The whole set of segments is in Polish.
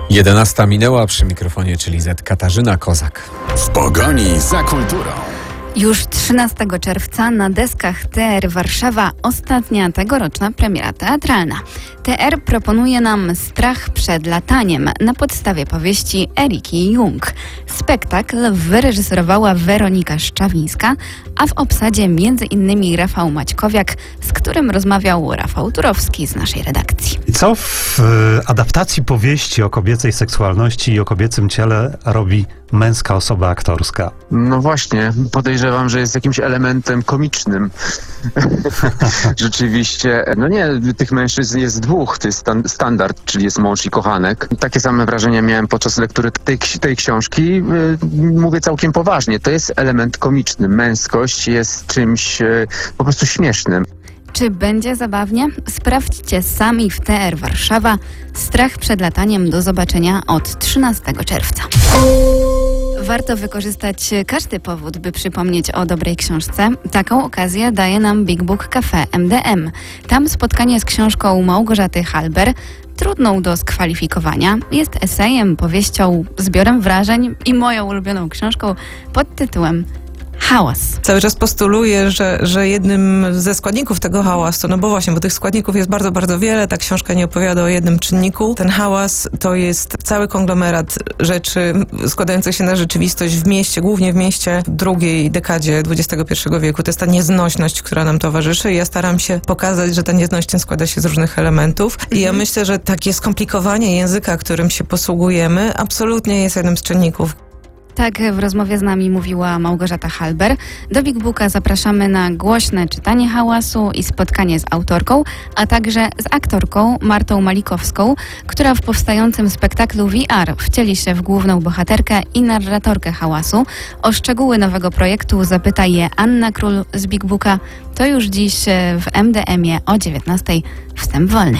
11 minęła, przy mikrofonie czyli Z Katarzyna Kozak. W pogoni za kulturą. Już 13 czerwca na deskach TR Warszawa ostatnia tegoroczna premiera teatralna. TR proponuje nam Strach przed lataniem na podstawie powieści Eriki Jung. Spektakl wyreżyserowała Weronika Szczawińska, a w obsadzie m.in. Rafał Maćkowiak, z którym rozmawiał Rafał Turowski z naszej redakcji. Co w adaptacji powieści o kobiecej seksualności i o kobiecym ciele robi męska osoba aktorska? No właśnie, podejrzewam, że jest jakimś elementem komicznym. Rzeczywiście, no nie, tych mężczyzn jest dwóch, to jest standard, czyli jest mąż i kochanek. Takie same wrażenia miałem podczas lektury tej książki. Mówię całkiem poważnie, to jest element komiczny. Męskość jest czymś po prostu śmiesznym. Czy będzie zabawnie? Sprawdźcie sami w TR Warszawa. Strach przed lataniem do zobaczenia od 13 czerwca. Warto wykorzystać każdy powód, by przypomnieć o dobrej książce. Taką okazję daje nam Big Book Cafe MDM. Tam spotkanie z książką Małgorzaty Halber, trudną do skwalifikowania, jest esejem, powieścią, zbiorem wrażeń i moją ulubioną książką pod tytułem Hałas. Cały czas postuluję, że jednym ze składników tego hałasu, no bo właśnie, bo tych składników jest bardzo, bardzo wiele, ta książka nie opowiada o jednym czynniku. Ten hałas to jest cały konglomerat rzeczy składających się na rzeczywistość w mieście, głównie w mieście w drugiej dekadzie XXI wieku. To jest ta nieznośność, która nam towarzyszy. Ja staram się pokazać, że ta nieznośność składa się z różnych elementów. I ja myślę, że takie skomplikowanie języka, którym się posługujemy, absolutnie jest jednym z czynników. Tak w rozmowie z nami mówiła Małgorzata Halber. Do Big Booka zapraszamy na głośne czytanie hałasu i spotkanie z autorką, a także z aktorką Martą Malikowską, która w powstającym spektaklu VR wcieli się w główną bohaterkę i narratorkę hałasu. O szczegóły nowego projektu zapyta je Anna Król z Big Booka. To już dziś w MDM-ie o 19:00. Wstęp wolny.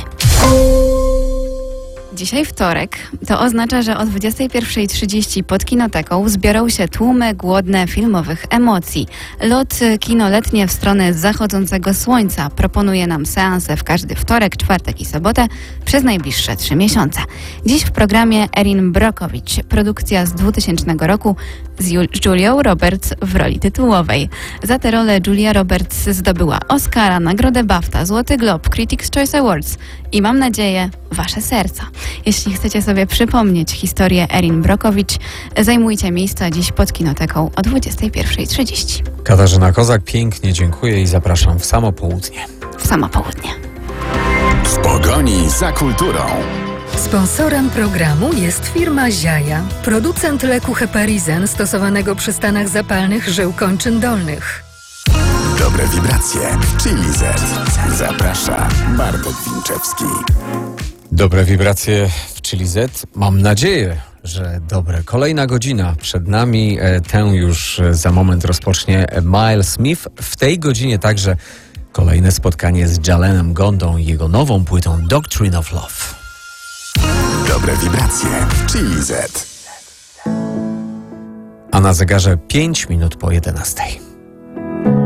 Dzisiaj wtorek. To oznacza, że o 21:30 pod Kinoteką zbiorą się tłumy głodne filmowych emocji. Lot kinoletnie w stronę zachodzącego słońca proponuje nam seanse w każdy wtorek, czwartek i sobotę przez najbliższe 3 miesiące. Dziś w programie Erin Brockovich, produkcja z 2000 roku z Julią Roberts w roli tytułowej. Za tę rolę Julia Roberts zdobyła Oscara, Nagrodę BAFTA, Złoty Glob, Critics' Choice Awards i mam nadzieję wasze serca. Jeśli chcecie sobie przypomnieć historię Erin Brockovich, zajmujcie miejsca dziś pod Kinoteką o 21:30. Katarzyna Kozak, pięknie dziękuję i zapraszam w samo południe. W samo południe. W pogoni za kulturą. Sponsorem programu jest firma Ziaja, producent leku Heparizen stosowanego przy stanach zapalnych żył kończyn dolnych. Dobre wibracje. Chili Z. Zaprasza Bartek Winczewski. Dobre wibracje w Chili Z. Mam nadzieję, że dobre. Kolejna godzina przed nami. Tę już za moment rozpocznie Miles Smith. W tej godzinie także kolejne spotkanie z Jalenem Gondą i jego nową płytą Doctrine of Love. Dobre wibracje. Chili Z. A na zegarze 5 minut po 11:00.